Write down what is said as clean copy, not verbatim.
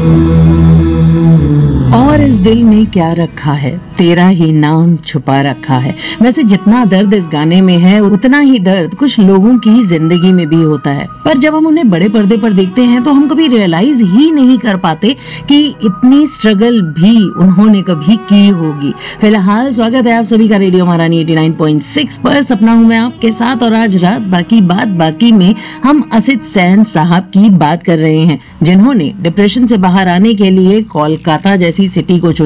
और इस दिल में क्या रखा है, तेरा ही नाम छुपा रखा है। वैसे जितना दर्द इस गाने में है उतना ही दर्द कुछ लोगों की जिंदगी में भी होता है, पर जब हम उन्हें बड़े पर्दे पर देखते हैं तो हम कभी रियलाइज ही नहीं कर पाते कि इतनी स्ट्रगल भी उन्होंने कभी की होगी। फिलहाल स्वागत है आप सभी का रेडियो महारानी 89.6 पर। सपना हूं मैं आपके साथ और आज रात बाकी में हम असित सेन साहब की बात कर रहे हैं, जिन्होंने डिप्रेशन से बाहर आने के लिए कोलकाता जैसी सिटी को